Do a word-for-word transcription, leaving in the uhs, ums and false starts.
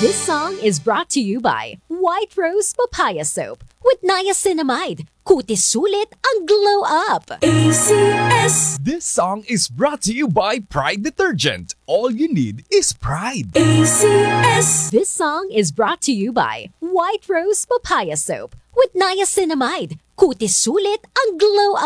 This song is brought to you by White Rose Papaya Soap with niacinamide. Kutis sulit ang glow up. A C S. This song is brought to you by Pride Detergent. All you need is pride. A C S. This song is brought to you by White Rose Papaya Soap with niacinamide. Kutis sulit ang glow up.